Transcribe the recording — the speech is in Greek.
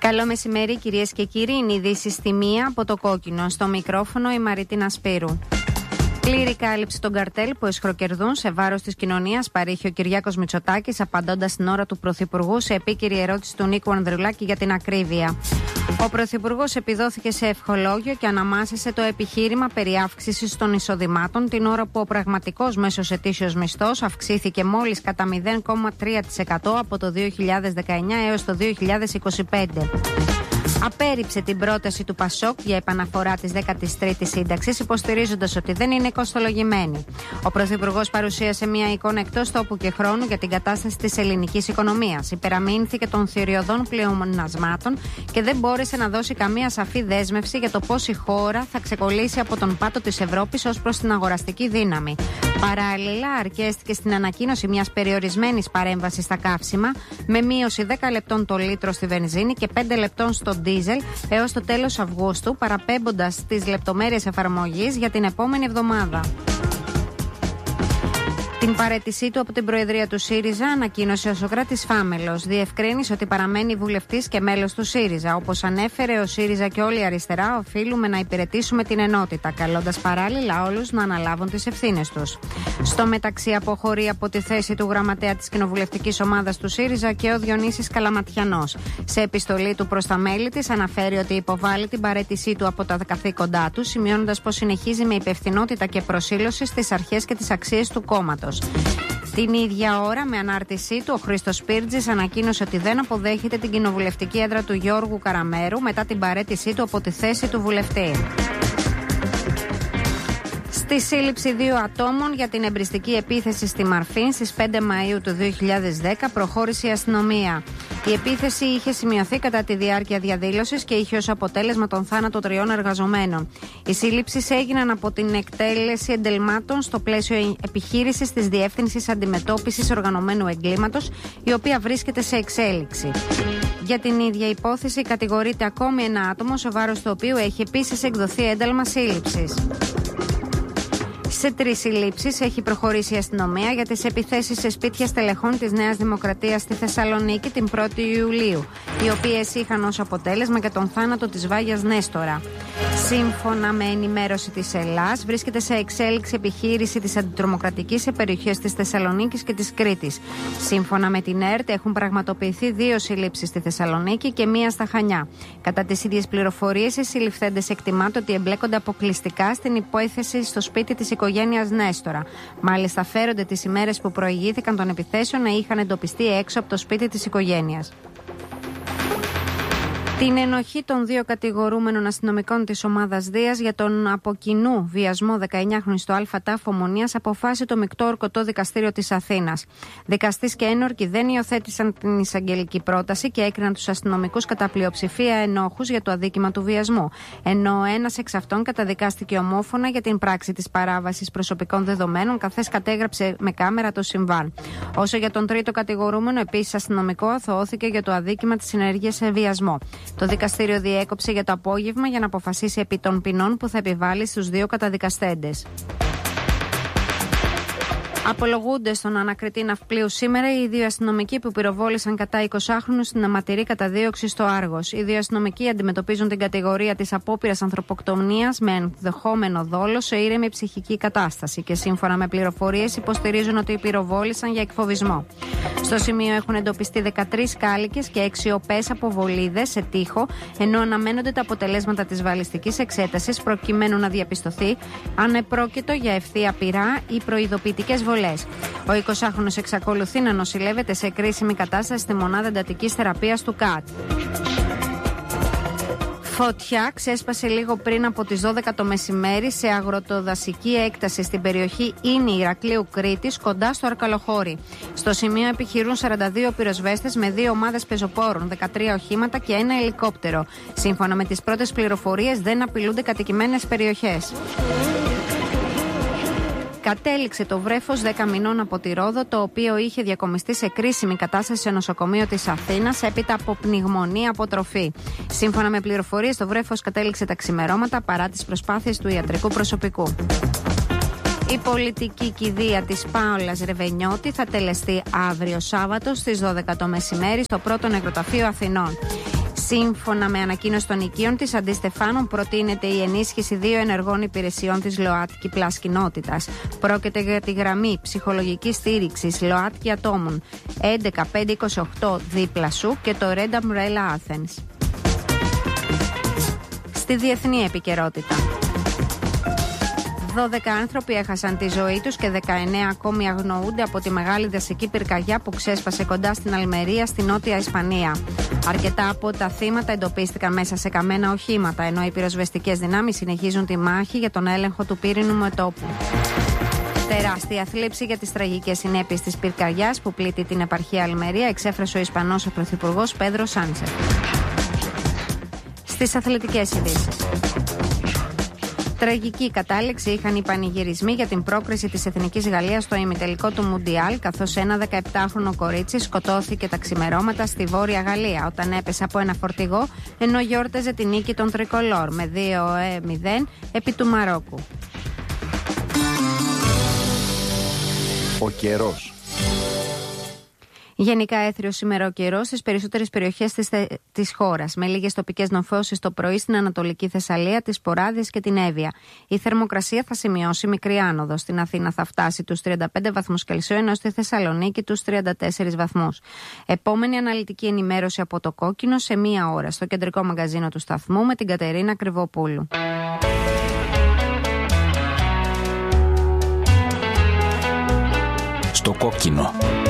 Καλό μεσημέρι, κυρίες και κύριοι. Είναι ειδήσεις στη μία από το κόκκινο. Στο μικρόφωνο η Μαριτίνα Σπύρου. Πλήρη κάλυψη των καρτέλ που εσχροκερδούν σε βάρος της κοινωνίας παρήχε ο Κυριάκος Μητσοτάκης, απαντώντας στην ώρα του Πρωθυπουργού σε επίκαιρη ερώτηση του Νίκου Ανδρουλάκη για την ακρίβεια. Ο Πρωθυπουργός επιδόθηκε σε ευχολόγιο και αναμάσισε το επιχείρημα περί αύξησης των εισοδημάτων, την ώρα που ο πραγματικός μέσος ετήσιος μισθός αυξήθηκε μόλις κατά 0,3% από το 2019 έως το 2025. Απέρριψε την πρόταση του Πασόκ για επαναφορά της 13ης σύνταξης, υποστηρίζοντας ότι δεν είναι κοστολογημένη. Ο Πρωθυπουργός παρουσίασε μια εικόνα εκτός τόπου και χρόνου για την κατάσταση της ελληνικής οικονομίας. Υπεραμείνθηκε των θηριωδών πλεονασμάτων και δεν μπόρεσε να δώσει καμία σαφή δέσμευση για το πώς η χώρα θα ξεκολλήσει από τον πάτο της Ευρώπης ως προς την αγοραστική δύναμη. Παράλληλα, αρκέστηκε στην ανακοίνωση μιας περιορισμένης παρέμβασης στα καύσιμα, με μείωση 10 λεπτών το λίτρο στη βενζίνη και 5 λεπτών στο ντίζελ έως το τέλος Αυγούστου, παραπέμποντας τις λεπτομέρειες εφαρμογής για την επόμενη εβδομάδα. Την παραίτησή του από την Προεδρία του ΣΥΡΙΖΑ ανακοίνωσε ο Σωκράτης Φάμελος. Διευκρίνησε ότι παραμένει βουλευτής και μέλος του ΣΥΡΙΖΑ. Όπως ανέφερε, ο ΣΥΡΙΖΑ και όλη η αριστερά οφείλουμε να υπηρετήσουμε την ενότητα, καλώντας παράλληλα όλους να αναλάβουν τις ευθύνες τους. Στο μεταξύ, αποχωρεί από τη θέση του γραμματέα της κοινοβουλευτικής ομάδας του ΣΥΡΙΖΑ και ο Διονύσης Καλαματιανός. Σε επιστολή του προς τα μέλη της, αναφέρει ότι υποβάλλει την παραίτησή του από τα καθήκοντά του, σημειώνοντας πως συνεχίζει με υπευθυνότητα και προσήλωση στις αρχές και τις αξίες του κόμματος. Την ίδια ώρα, με ανάρτησή του, ο Χρήστος Σπίρτζης ανακοίνωσε ότι δεν αποδέχεται την κοινοβουλευτική έδρα του Γιώργου Καραμέρου μετά την παραίτησή του από τη θέση του βουλευτή. Στη σύλληψη 2 ατόμων για την εμπριστική επίθεση στη Μαρφίν στις 5 Μαΐου του 2010 προχώρησε η αστυνομία. Η επίθεση είχε σημειωθεί κατά τη διάρκεια διαδήλωσης και είχε ως αποτέλεσμα τον θάνατο 3 εργαζομένων. Οι σύλληψεις έγιναν από την εκτέλεση εντελμάτων στο πλαίσιο επιχείρησης της Διεύθυνσης Αντιμετώπισης Οργανωμένου Εγκλήματος, η οποία βρίσκεται σε εξέλιξη. Για την ίδια υπόθεση κατηγορείται ακόμη ένα άτομο, σε βάρος του οποίου έχει επίσης εκδοθεί ένταλμα σύλληψης. Σε 3 συλλήψεις έχει προχωρήσει η αστυνομία για τις επιθέσεις σε σπίτια στελεχών της Νέας Δημοκρατίας στη Θεσσαλονίκη την 1η Ιουλίου, οι οποίες είχαν ως αποτέλεσμα και τον θάνατο της Βάγιας Νέστορα. Σύμφωνα με ενημέρωση της Ελλάς, βρίσκεται σε εξέλιξη επιχείρηση της αντιτρομοκρατικής σε περιοχές της Θεσσαλονίκης και της Κρήτης. Σύμφωνα με την ΕΡΤ, έχουν πραγματοποιηθεί 2 συλλήψεις στη Θεσσαλονίκη και 1 στα Χανιά. Κατά τις ίδιες πληροφορίες, οι συλληφθέντες εκτιμάται ότι εμπλέκονται αποκλειστικά στην υπόθεση στο σπίτι της οικογένειας Νέστορα. Μάλιστα, φέρονται τις ημέρες που προηγήθηκαν των επιθέσεων να είχαν εντοπιστεί έξω από το σπίτι της οικογένειας. Την ενοχή των 2 κατηγορούμενων αστυνομικών της ομάδας Δίας για τον από κοινού βιασμό 19χρονη στο ΑΤΑΦ Ομονίας αποφάσισε το μεικτό ορκωτό δικαστήριο της Αθήνας. Δικαστής και ένορκοι δεν υιοθέτησαν την εισαγγελική πρόταση και έκριναν τους αστυνομικούς κατά πλειοψηφία ενόχους για το αδίκημα του βιασμού. Ενώ ένας εξ αυτών καταδικάστηκε ομόφωνα για την πράξη της παράβασης προσωπικών δεδομένων, καθώς κατέγραψε με κάμερα το συμβάν. Όσο για τον τρίτο κατηγορούμενο, επίσης αστυνομικό, αθωώθηκε για το αδίκημα της συνεργίας σε βιασμό. Το δικαστήριο διέκοψε για το απόγευμα για να αποφασίσει επί των ποινών που θα επιβάλλει στους 2 καταδικαστέντες. Απολογούνται στον ανακριτή ναυπλίου σήμερα οι 2 αστυνομικοί που πυροβόλησαν κατά 20χρονου στην αιματηρή καταδίωξη στο Άργος. Οι 2 αστυνομικοί αντιμετωπίζουν την κατηγορία της απόπειρας ανθρωποκτονίας με ενδεχόμενο δόλο σε ήρεμη ψυχική κατάσταση και σύμφωνα με πληροφορίες υποστηρίζουν ότι πυροβόλησαν για εκφοβισμό. Στο σημείο έχουν εντοπιστεί 13 κάλικες και 6 οπές από βολίδες σε τοίχο, ενώ αναμένονται τα αποτελέσματα της βαλιστικής εξέτασης προκειμένου να διαπιστωθεί αν επρόκειτο για ευθεία πυρά ή προειδοποιητικές βολές. Ο 20χρονος εξακολουθεί να νοσηλεύεται σε κρίσιμη κατάσταση στη μονάδα εντατικής θεραπείας του ΚΑΤ. Φωτιά ξέσπασε λίγο πριν από τις 12 το μεσημέρι σε αγροτοδασική έκταση στην περιοχή Ίνη Ηρακλείου Κρήτης, κοντά στο Αρκαλοχώρι. Στο σημείο επιχειρούν 42 πυροσβέστες με 2 ομάδες πεζοπόρων, 13 οχήματα και 1 ελικόπτερο. Σύμφωνα με τις πρώτες πληροφορίες, δεν απειλούνται κατοικημένες περιοχές. Κατέληξε το βρέφος 10 μηνών από τη Ρόδο, το οποίο είχε διακομιστεί σε κρίσιμη κατάσταση σε νοσοκομείο της Αθήνας έπειτα από πνιγμονή από τροφή. Σύμφωνα με πληροφορίες, το βρέφος κατέληξε τα ξημερώματα παρά τις προσπάθειες του ιατρικού προσωπικού. Η πολιτική κηδεία της Πάολας Ρεβενιώτη θα τελεστεί αύριο Σάββατο στις 12 το μεσημέρι στο πρώτο νεκροταφείο Αθηνών. Σύμφωνα με ανακοίνωση των οικείων της, Αντί Στεφάνου, προτείνεται η ενίσχυση 2 ενεργών υπηρεσιών της ΛΟΑΤΚΙ Plus κοινότητας. Πρόκειται για τη γραμμή ψυχολογικής στήριξης ΛΟΑΤΚΙ ατόμων 11528 δίπλα σου και το Red Umbrella Athens. Στη διεθνή επικαιρότητα. 12 άνθρωποι έχασαν τη ζωή τους και 19 ακόμη αγνοούνται από τη μεγάλη δασική πυρκαγιά που ξέσπασε κοντά στην Αλμερία, στη Νότια Ισπανία. Αρκετά από τα θύματα εντοπίστηκαν μέσα σε καμένα οχήματα, ενώ οι πυροσβεστικές δυνάμεις συνεχίζουν τη μάχη για τον έλεγχο του πύρινου μετώπου. Τεράστια θλίψη για τις τραγικές συνέπειες της πυρκαγιάς που πλήττει την επαρχία Αλμερία εξέφρασε ο Ισπανός Πρωθυπουργός Πέδρο Σάνσεφ. Στις αθλητικές ειδήσεις. Τραγική κατάληξη είχαν οι πανηγυρισμοί για την πρόκριση της Εθνικής Γαλλίας στο ημιτελικό του Μουντιάλ, καθώς ένα 17χρονο κορίτσι σκοτώθηκε τα ξημερώματα στη Βόρεια Γαλλία όταν έπεσε από ένα φορτηγό, ενώ γιόρταζε την νίκη των Τρικολόρ με 2-0 επί του Μαρόκου. Ο καιρός. Γενικά έθριος σήμερα ο καιρός στις περισσότερες περιοχές της χώρας, με λίγες τοπικές νοφώσεις το πρωί στην Ανατολική Θεσσαλία, τις Ποράδες και την Εύβοια. Η θερμοκρασία θα σημειώσει μικρή άνοδο. Στην Αθήνα θα φτάσει τους 35 βαθμούς Κελσίου, ενώ στη Θεσσαλονίκη τους 34 βαθμούς. Επόμενη αναλυτική ενημέρωση από το Κόκκινο σε 1 ώρα στο κεντρικό μαγκαζίνο του σταθμού με την Κατερίνα Κρυβοπούλου. Στο Κόκκινο.